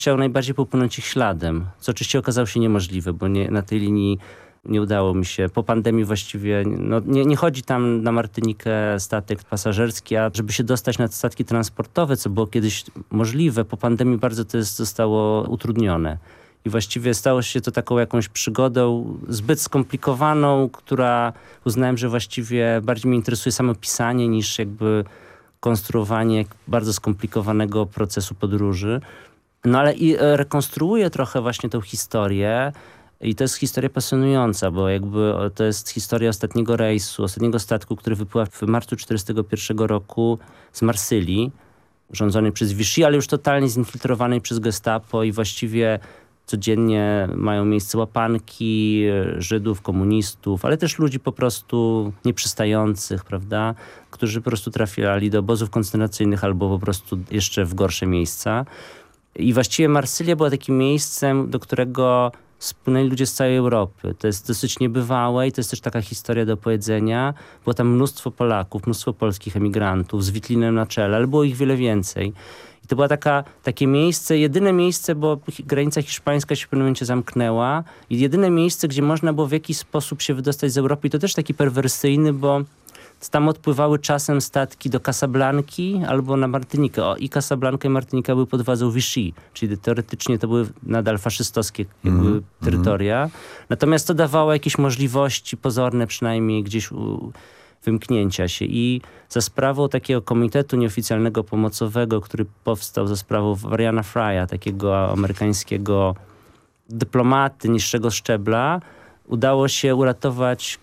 Chciał najbardziej popłynąć ich śladem, co oczywiście okazało się niemożliwe, bo na tej linii nie udało mi się. Po pandemii właściwie nie chodzi tam na Martynikę statek pasażerski, a żeby się dostać na statki transportowe, co było kiedyś możliwe, po pandemii bardzo to zostało utrudnione. I właściwie stało się to taką jakąś przygodą zbyt skomplikowaną, która uznałem, że właściwie bardziej mnie interesuje samo pisanie niż jakby konstruowanie bardzo skomplikowanego procesu podróży. No ale i rekonstruuję trochę właśnie tą historię i to jest historia pasjonująca, bo jakby to jest historia ostatniego rejsu, ostatniego statku, który wypływa w marcu 1941 roku z Marsylii, rządzonej przez Vichy, ale już totalnie zinfiltrowanej przez Gestapo i właściwie codziennie mają miejsce łapanki Żydów, komunistów, ale też ludzi po prostu nieprzystających, prawda, którzy po prostu trafiali do obozów koncentracyjnych albo po prostu jeszcze w gorsze miejsca. I właściwie Marsylia była takim miejscem, do którego spłynęli ludzie z całej Europy. To jest dosyć niebywałe i to jest też taka historia do opowiedzenia. Było tam mnóstwo Polaków, mnóstwo polskich emigrantów z Wittlinem na czele, ale było ich wiele więcej. I to było takie miejsce, jedyne miejsce, bo granica hiszpańska się w pewnym momencie zamknęła i jedyne miejsce, gdzie można było w jakiś sposób się wydostać z Europy. I to też taki perwersyjny, bo tam odpływały czasem statki do Casablanki albo na Martynikę. I Casablanca i Martynika były pod władzą Vichy, czyli teoretycznie to były nadal faszystowskie terytoria. Natomiast to dawało jakieś możliwości pozorne przynajmniej gdzieś wymknięcia się. I za sprawą takiego komitetu nieoficjalnego pomocowego, który powstał za sprawą Variana Frya, takiego amerykańskiego dyplomaty niższego szczebla, udało się uratować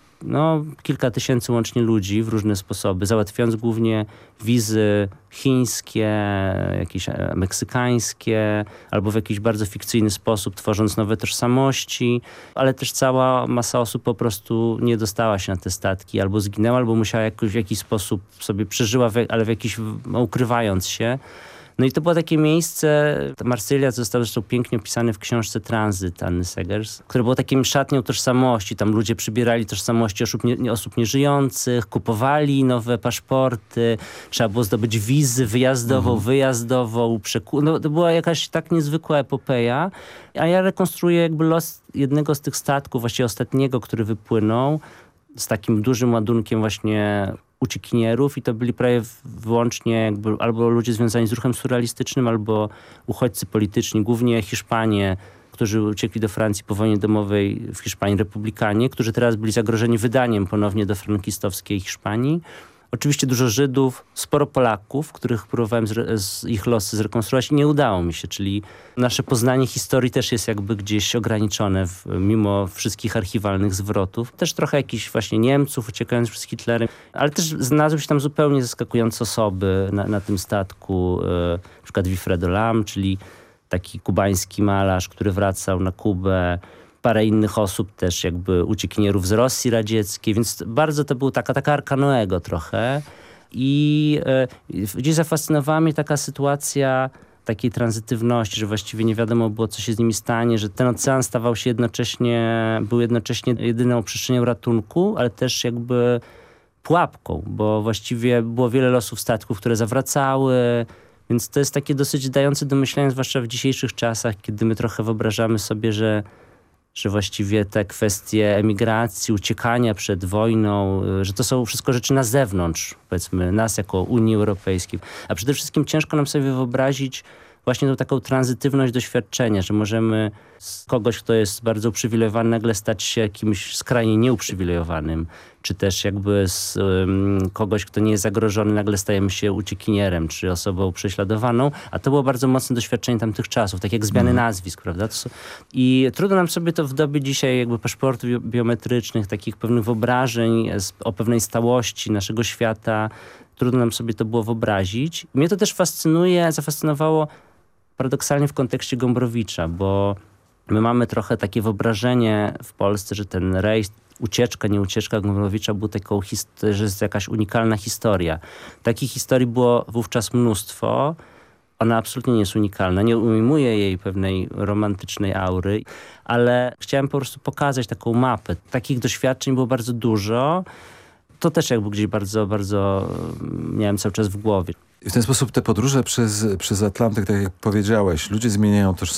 kilka tysięcy łącznie ludzi w różne sposoby, załatwiając głównie wizy chińskie, jakieś meksykańskie, albo w jakiś bardzo fikcyjny sposób, tworząc nowe tożsamości, ale też cała masa osób po prostu nie dostała się na te statki, albo zginęła, albo musiała w jakiś sposób sobie przeżyła, ale ukrywając się. No i to było takie miejsce, Marsylia została zresztą pięknie opisane w książce Tranzyt Anny Segers, które było takim szatnią tożsamości. Tam ludzie przybierali tożsamości osób nieżyjących, kupowali nowe paszporty, trzeba było zdobyć wizę wyjazdową, to była jakaś tak niezwykła epopeja. A ja rekonstruuję jakby los jednego z tych statków, właściwie ostatniego, który wypłynął, z takim dużym ładunkiem właśnie uciekinierów i to byli prawie wyłącznie albo ludzie związani z ruchem surrealistycznym, albo uchodźcy polityczni, głównie Hiszpanie, którzy uciekli do Francji po wojnie domowej w Hiszpanii, republikanie, którzy teraz byli zagrożeni wydaniem ponownie do frankistowskiej Hiszpanii. Oczywiście dużo Żydów, sporo Polaków, których próbowałem ich losy zrekonstruować i nie udało mi się, czyli nasze poznanie historii też jest jakby gdzieś ograniczone mimo wszystkich archiwalnych zwrotów. Też trochę jakichś właśnie Niemców uciekając przed Hitlerem, ale też znalazły się tam zupełnie zaskakujące osoby na tym statku, na przykład Wilfredo Lam, czyli taki kubański malarz, który wracał na Kubę, parę innych osób też jakby uciekinierów z Rosji radzieckiej, więc bardzo to był taka Arka Noego trochę i gdzieś zafascynowała mnie taka sytuacja takiej tranzytywności, że właściwie nie wiadomo było, co się z nimi stanie, że ten ocean był jednocześnie jedyną przestrzenią ratunku, ale też jakby pułapką, bo właściwie było wiele losów statków, które zawracały, więc to jest takie dosyć dające do myślenia, zwłaszcza w dzisiejszych czasach, kiedy my trochę wyobrażamy sobie, że właściwie te kwestie emigracji, uciekania przed wojną, że to są wszystko rzeczy na zewnątrz, powiedzmy, nas jako Unii Europejskiej. A przede wszystkim ciężko nam sobie wyobrazić właśnie tą taką tranzytywność doświadczenia, że możemy z kogoś, kto jest bardzo uprzywilejowany, nagle stać się kimś skrajnie nieuprzywilejowanym, czy też jakby z kogoś, kto nie jest zagrożony, nagle stajemy się uciekinierem, czy osobą prześladowaną, a to było bardzo mocne doświadczenie tamtych czasów, tak jak zmiany nazwisk, prawda? I trudno nam sobie to w dobie dzisiaj jakby paszportów biometrycznych, takich pewnych wyobrażeń o pewnej stałości naszego świata, trudno nam sobie to było wyobrazić. Mnie to też zafascynowało paradoksalnie w kontekście Gombrowicza, bo my mamy trochę takie wyobrażenie w Polsce, że ten rejs, nie ucieczka Gombrowicza był że jest jakaś unikalna historia. Takich historii było wówczas mnóstwo. Ona absolutnie nie jest unikalna, nie ujmuje jej pewnej romantycznej aury, ale chciałem po prostu pokazać taką mapę. Takich doświadczeń było bardzo dużo. to też jakby gdzieś bardzo, bardzo miałem cały czas w głowie. I w ten sposób te podróże przez Atlantyk, tak jak powiedziałeś, ludzie zmieniają